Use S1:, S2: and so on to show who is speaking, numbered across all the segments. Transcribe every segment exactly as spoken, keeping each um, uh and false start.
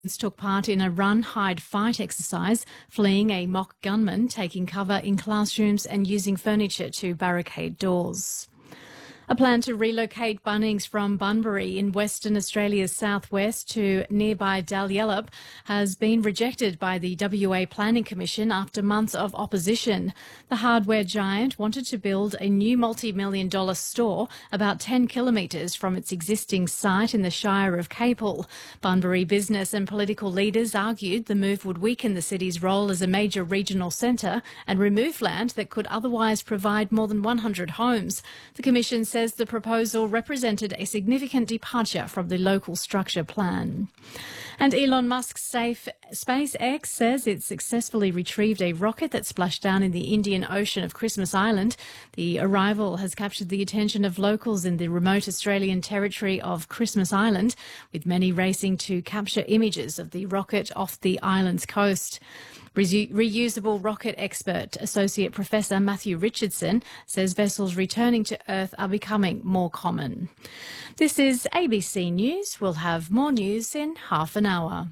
S1: took part in a run, hide, fight exercise, fleeing a mock gunman, taking cover in classrooms and using furniture to barricade doors. A plan to relocate Bunnings from Bunbury in Western Australia's southwest to nearby Dalyellop has been rejected by the W A Planning Commission after months of opposition. The hardware giant wanted to build a new multi-million dollar store about ten kilometres from its existing site in the Shire of Capel. Bunbury business and political leaders argued the move would weaken the city's role as a major regional centre and remove land that could otherwise provide more than one hundred homes. The Commission says the proposal represented a significant departure from the local structure plan. And Elon Musk's safe SpaceX says it successfully retrieved a rocket that splashed down in the Indian Ocean of Christmas Island. The arrival has captured the attention of locals in the remote Australian territory of Christmas Island, with many racing to capture images of the rocket off the island's coast. Resu- reusable rocket expert Associate Professor Matthew Richardson says vessels returning to Earth are becoming more common. This is A B C News. We'll have more news in half an hour.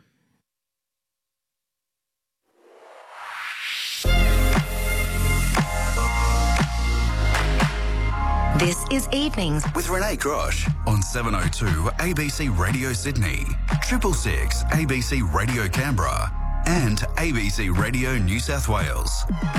S2: This is Evenings
S3: with Renee Grosh on seven oh two A B C Radio Sydney, triple six A B C Radio Canberra and A B C Radio New South Wales.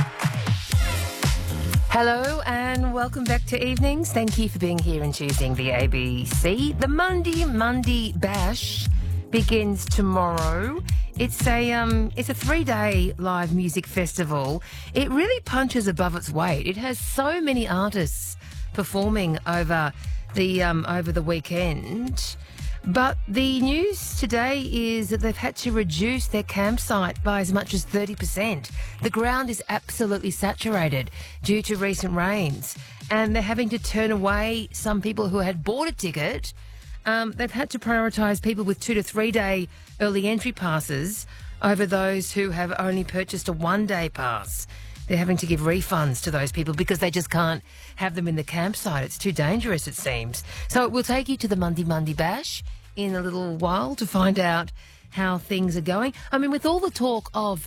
S2: Hello and welcome back to Evenings. Thank you for being here and choosing the A B C. The Monday Monday Bash begins tomorrow. It's a um, it's a three-day live music festival. It really punches above its weight. It has so many artists performing over the um, over the weekend. But the news today is that they've had to reduce their campsite by as much as thirty percent. The ground is absolutely saturated due to recent rains, and they're having to turn away some people who had bought a ticket. Um, they've had to prioritise people with two to three day early entry passes over those who have only purchased a one day pass. They're having to give refunds to those people because they just can't have them in the campsite. It's too dangerous, it seems. So we'll take you to the Monday Monday Bash in a little while to find out how things are going. I mean, with all the talk of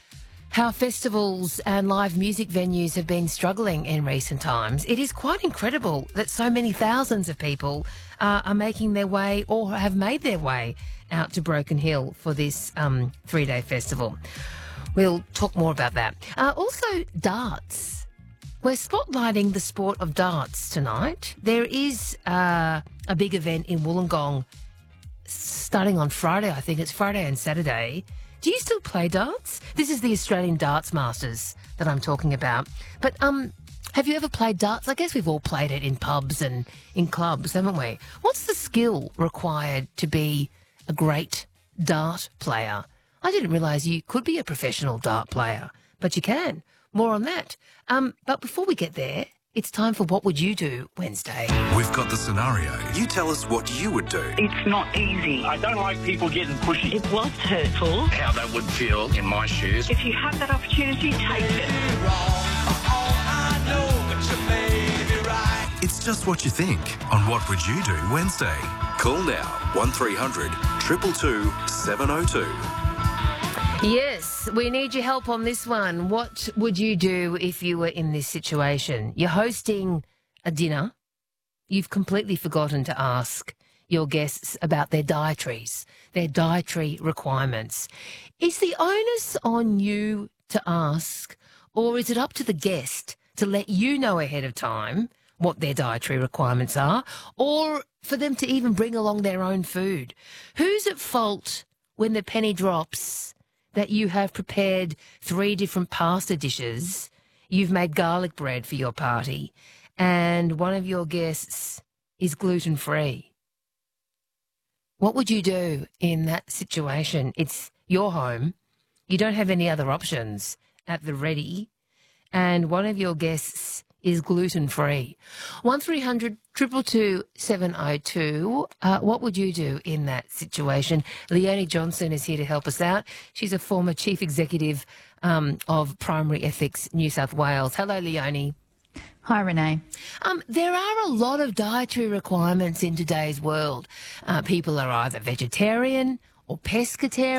S2: how festivals and live music venues have been struggling in recent times, it is quite incredible that so many thousands of people uh, are making their way or have made their way out to Broken Hill for this um, three-day festival. We'll talk more about that. Uh, also, darts. We're spotlighting the sport of darts tonight. There is uh, a big event in Wollongong starting on Friday, I think. It's Friday and Saturday. Do you still play darts? This is the Australian Darts Masters that I'm talking about. But um, have you ever played darts? I guess we've all played it in pubs and in clubs, haven't we? What's the skill required to be a great dart player? I didn't realise you could be a professional dart player, but you can. More on that. Um, but before we get there, it's time for What Would You Do Wednesday.
S3: We've got the scenario. You tell us what you would do.
S4: It's not easy.
S5: I don't like people getting pushy.
S4: It was hurtful.
S5: How that would feel in my shoes.
S4: If you have that opportunity, take it.
S3: It's just what you think on What Would You Do Wednesday. Call now one three hundred two two two seven oh two.
S2: Yes, we need your help on this one. What would you do if you were in this situation? You're hosting a dinner. You've completely forgotten to ask your guests about their dietaries, their dietary requirements. Is the onus on you to ask, or is it up to the guest to let you know ahead of time what their dietary requirements are, or for them to even bring along their own food? Who's at fault when the penny drops that you have prepared three different pasta dishes, you've made garlic bread for your party, and one of your guests is gluten-free? What would you do in that situation? It's your home. You don't have any other options at the ready, and one of your guests is gluten-free. one three hundred two two two seven oh two. Uh, what would you do in that situation? Leonie Johnson is here to help us out. She's a former chief executive um, of Primary Ethics New South Wales. Hello, Leonie.
S6: Hi, Renee.
S2: Um, there are a lot of dietary requirements in today's world. Uh, people are either vegetarian or pescatarian.